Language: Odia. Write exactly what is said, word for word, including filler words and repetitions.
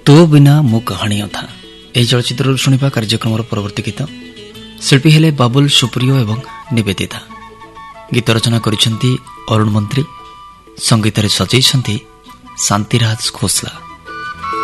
ତୋ ବିନା ମୋ କାହାଣୀ ଅଧା ଏହି ଚଳଚ୍ଚିତ୍ରରୁ ଶୁଣିବା କାର୍ଯ୍ୟକ୍ରମର ପରବର୍ତ୍ତୀ ଗୀତ। ଶିଳ୍ପୀ ହେଲେ ବାବୁଲ ସୁପ୍ରିୟ ଏବଂ ନିବେଦିତା। ଗୀତ ରଚନା କରିଛନ୍ତି ଅରୁଣ ମନ୍ତ୍ରୀ, ସଙ୍ଗୀତରେ ସଜେଇଛନ୍ତି ଶାନ୍ତିରାଜ ଖୋସଲା।